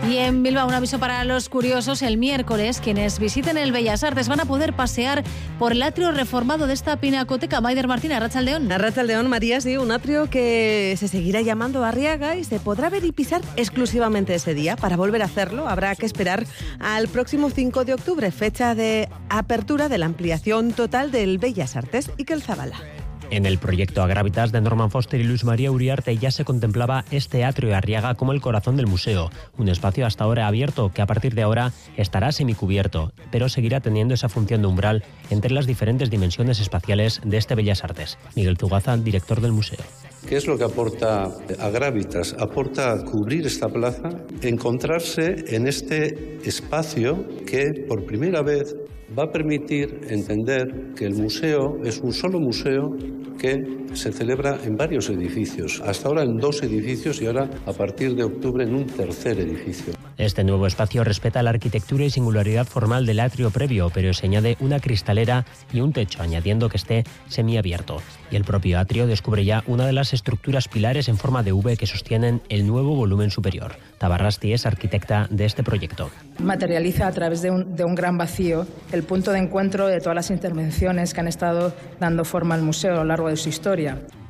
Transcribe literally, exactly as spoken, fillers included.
Y en Bilbao, un aviso para los curiosos. El miércoles, quienes visiten el Bellas Artes van a poder pasear por el atrio reformado de esta pinacoteca. Maider Martín, Arratsaldeón. Arratsaldeón, María, sí, un atrio que se seguirá llamando Arriaga y se podrá ver y pisar exclusivamente ese día. Para volver a hacerlo, habrá que esperar al próximo cinco de octubre, fecha de apertura de la ampliación total del Bellas Artes. Iker Zabala. En el proyecto Agravitas de Norman Foster y Luis María Uriarte ya se contemplaba este atrio de Arriaga como el corazón del museo, un espacio hasta ahora abierto que a partir de ahora estará semicubierto, pero seguirá teniendo esa función de umbral entre las diferentes dimensiones espaciales de este Bellas Artes. Miguel Zugaza, director del museo. ¿Qué es lo que aporta Agravitas? Aporta cubrir esta plaza, encontrarse en este espacio que por primera vez va a permitir entender que el museo es un solo museo que se celebra en varios edificios. Hasta ahora en dos edificios y ahora a partir de octubre en un tercer edificio. Este nuevo espacio respeta la arquitectura y singularidad formal del atrio previo, pero se añade una cristalera y un techo, añadiendo que esté semiabierto. Y el propio atrio descubre ya una de las estructuras pilares en forma de V que sostienen el nuevo volumen superior. Tabarrasti es arquitecta de este proyecto. Materializa a través de un, de un gran vacío el punto de encuentro de todas las intervenciones que han estado dando forma al museo a lo largo de su historia.